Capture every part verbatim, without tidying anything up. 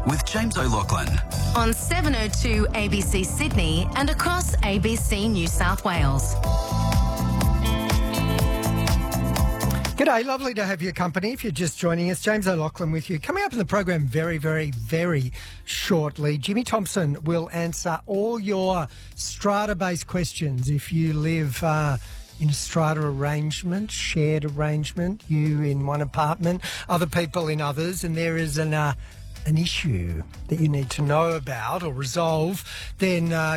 with James O'Loughlin. On seven oh two A B C Sydney and across A B C New South Wales. G'day, lovely to have your company. If you're just joining us, James O'Loughlin with you. Coming up in the program very, very, very shortly, Jimmy Thompson will answer all your strata-based questions. If you live uh, in a strata arrangement, shared arrangement, you in one apartment, other people in others, and there is an uh, an issue that you need to know about or resolve, then uh,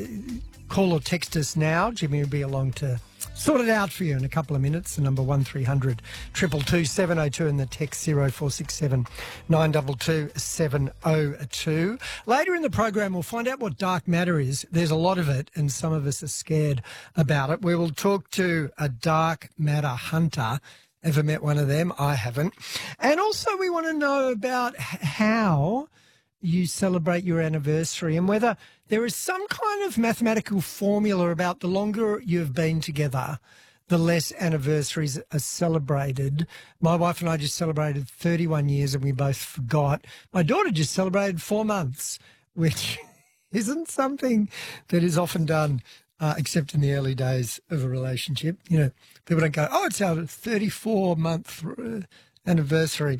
call or text us now. Jimmy will be along to sort it out for you in a couple of minutes. The number one three hundred two two two seven oh two and the text zero four six seven nine two two seven oh two. Later in the program, we'll find out what dark matter is. There's a lot of it, and some of us are scared about it. We will talk to a dark matter hunter. Ever met one of them? I haven't. And also we want to know about h- how you celebrate your anniversary and whether there is some kind of mathematical formula about the longer you've been together, the less anniversaries are celebrated. My wife and I just celebrated thirty-one years and we both forgot. My daughter just celebrated four months, which isn't something that is often done, uh, except in the early days of a relationship. You know, people don't go, oh, it's our thirty-four month uh, anniversary.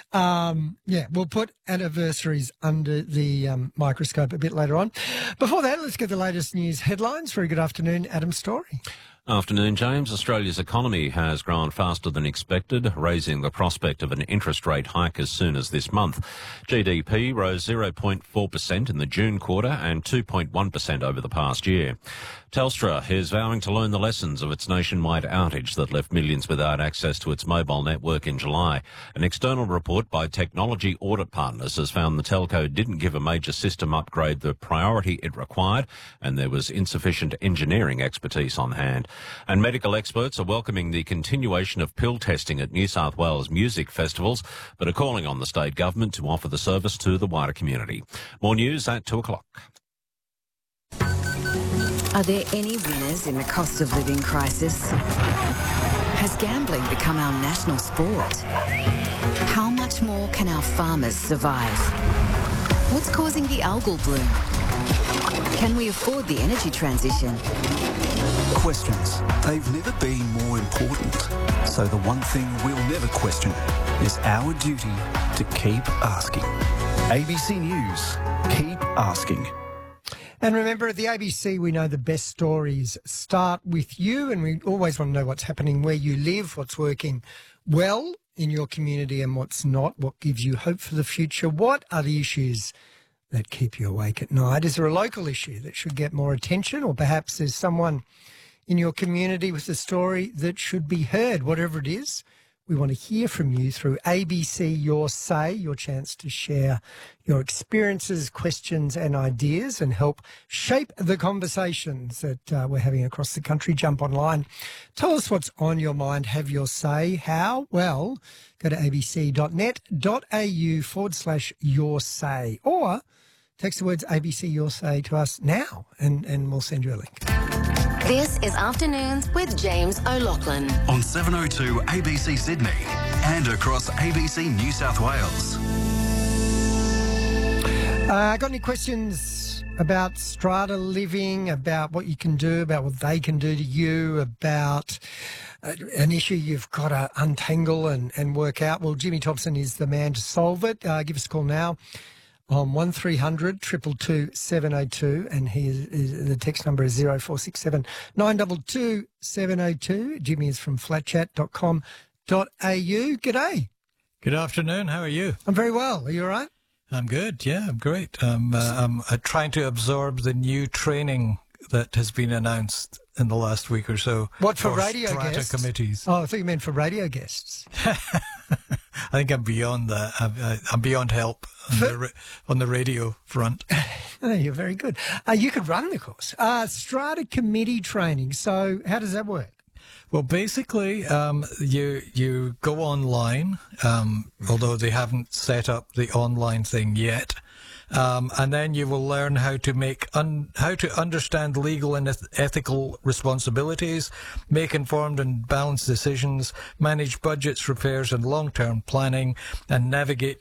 Um, yeah, we'll put anniversaries under the um, microscope a bit later on. Before that, let's get the latest news headlines. Very good afternoon, Adam Story. Afternoon, James. Australia's economy has grown faster than expected, raising the prospect of an interest rate hike as soon as this month. G D P rose zero point four percent in the June quarter and two point one percent over the past year. Telstra is vowing to learn the lessons of its nationwide outage that left millions without access to its mobile network in July. An external report by Technology Audit Partners has found the telco didn't give a major system upgrade the priority it required, and there was insufficient engineering expertise on hand. And medical experts are welcoming the continuation of pill testing at New South Wales music festivals, but are calling on the state government to offer the service to the wider community. More news at two o'clock. Are there any winners in the cost of living crisis? Has gambling become our national sport? How much more can our farmers survive? What's causing the algal bloom? Can we afford the energy transition? Questions. They've never been more important. So the one thing we'll never question is our duty to keep asking. A B C News. Keep asking. And remember, at the A B C, we know the best stories start with you, and we always want to know what's happening where you live, what's working well in your community and what's not, what gives you hope for the future. What are the issues that keep you awake at night? Is there a local issue that should get more attention, or perhaps there's someone in your community with a story that should be heard? Whatever it is, we want to hear from you through A B C Your Say, your chance to share your experiences, questions and ideas and help shape the conversations that uh, we're having across the country. Jump online. Tell us what's on your mind. Have your say. How? Well, go to abc.net.au forward slash your say, or text the words A B C Your Say to us now and, and we'll send you a link. This is Afternoons with James O'Loughlin. On seven oh two A B C Sydney and across A B C New South Wales. Uh, got any questions about strata living, about what you can do, about what they can do to you, about uh, an issue you've got to untangle and, and work out? Well, Jimmy Thompson is the man to solve it. Uh, give us a call now on one three hundred two two two seven oh two, and he is, is, the text number is zero four six seven nine two two seven oh two. Jimmy is from flat chat dot com dot a u. G'day. Good afternoon. How are you? I'm very well. Are you all right? I'm good. Yeah, I'm great. I'm, uh, I'm uh, trying to absorb the new training that has been announced in the last week or so. What, for, for radio strata guests? committees. Oh, I thought you meant for radio guests. I think I'm beyond that. I'm, uh, I'm beyond help on, for... the, ra- on the radio front. Oh, you're very good. Uh, you could run the course. Uh, strata committee training. So how does that work? Well, basically, um, you you go online, um, although they haven't set up the online thing yet. Um, and then you will learn how to make un- how to understand legal and eth- ethical responsibilities, make informed and balanced decisions, manage budgets, repairs, and long-term planning, and navigate